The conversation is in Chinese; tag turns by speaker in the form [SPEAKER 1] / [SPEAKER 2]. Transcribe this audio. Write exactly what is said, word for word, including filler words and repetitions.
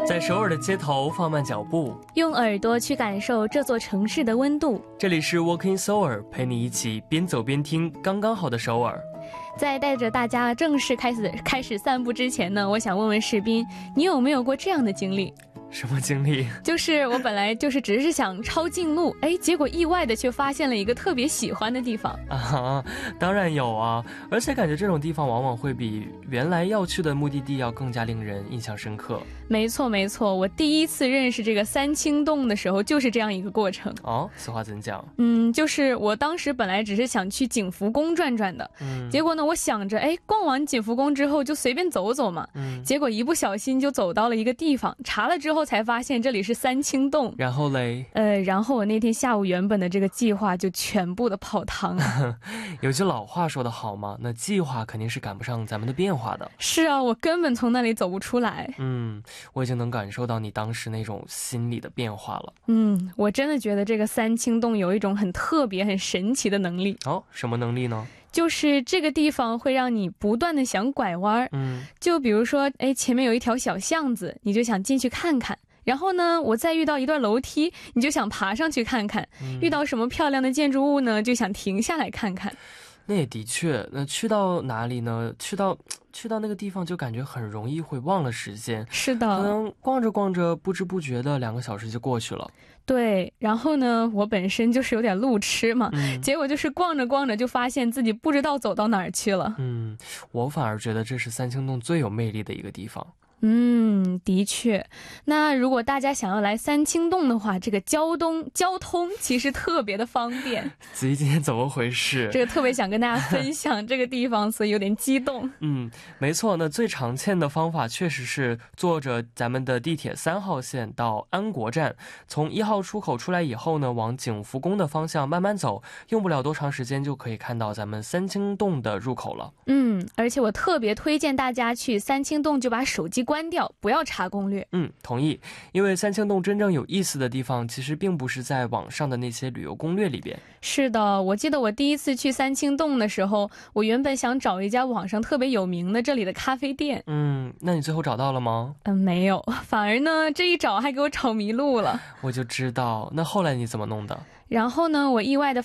[SPEAKER 1] 在首尔的街头放慢脚步，
[SPEAKER 2] 用耳朵去感受这座城市的温度。
[SPEAKER 1] 这里是 Walking Seoul， 陪你一起边走边听刚刚好的首尔。
[SPEAKER 2] 在带着大家正式开始开始散步之前呢，我想问问士斌，你有没有过这样的经历？
[SPEAKER 1] 什么经历？
[SPEAKER 2] 就是我本来就是只是想抄近路，哎，结果意外的却发现了一个特别喜欢的地方
[SPEAKER 1] 啊！当然有啊，而且感觉这种地方往往会比原来要去的目的地要更加令人印象深刻。
[SPEAKER 2] 没错没错，我第一次认识这个三清洞的时候就是这样一个过程。
[SPEAKER 1] 哦，此话怎讲？
[SPEAKER 2] 嗯，就是我当时本来只是想去景福宫转转的，嗯，结果呢，我想着，哎，逛完景福宫之后就随便走走嘛，嗯，结果一不小心就走到了一个地方，查了之后才发现这里是三清洞。
[SPEAKER 1] 然后嘞？
[SPEAKER 2] 呃，然后我那天下午原本的这个计划就全部的泡汤了。
[SPEAKER 1] 有句老话说得好嘛，那计划肯定是赶不上咱们的变化的。
[SPEAKER 2] 是啊，我根本从那里走不出来。
[SPEAKER 1] 嗯，我已经能感受到你当时那种心理的变化了。
[SPEAKER 2] 嗯，我真的觉得这个三清洞有一种很特别很神奇的能力。
[SPEAKER 1] 哦，什么能力呢？
[SPEAKER 2] 就是这个地方会让你不断的想拐弯。嗯，就比如说，哎，前面有一条小巷子，你就想进去看看。然后呢，我再遇到一段楼梯，你就想爬上去看看。嗯，遇到什么漂亮的建筑物呢，就想停下来看看。
[SPEAKER 1] 那也的确，那去到哪里呢？去到去到那个地方就感觉很容易会忘了时间。
[SPEAKER 2] 是的，
[SPEAKER 1] 可能逛着逛着不知不觉的两个小时就过去了。
[SPEAKER 2] 对，然后呢，我本身就是有点路痴嘛，嗯，结果就是逛着逛着就发现自己不知道走到哪儿去了。
[SPEAKER 1] 嗯，我反而觉得这是三清洞最有魅力的一个地方。
[SPEAKER 2] 嗯，的确。那如果大家想要来三清洞的话，这个交通交通其实特别的方便。
[SPEAKER 1] 子怡今天怎么回事？
[SPEAKER 2] 这个特别想跟大家分享这个地方，所以有点激动。
[SPEAKER 1] 嗯，没错。那最常见的方法确实是坐着咱们的地铁三号线到安国站，从一号出口出来以后呢，往景福宫的方向慢慢走，用不了多长时间就可以看到咱们三清洞的入口了。
[SPEAKER 2] 嗯，而且我特别推荐大家去三清洞就把手机关掉，不要查攻略。
[SPEAKER 1] 嗯，同意。因为三清洞真正有意思的地方其实并不是在网上的那些旅游攻略里边。
[SPEAKER 2] 是的，我记得我第一次去三清洞的时候，我原本想找一家网上特别有名的这里的咖啡店。
[SPEAKER 1] 嗯，那你最后找到了吗？
[SPEAKER 2] 嗯，没有，反而呢这一找还给我找迷路了。
[SPEAKER 1] 我就知道。那后来你怎么弄的？
[SPEAKER 2] 然后呢，我意外的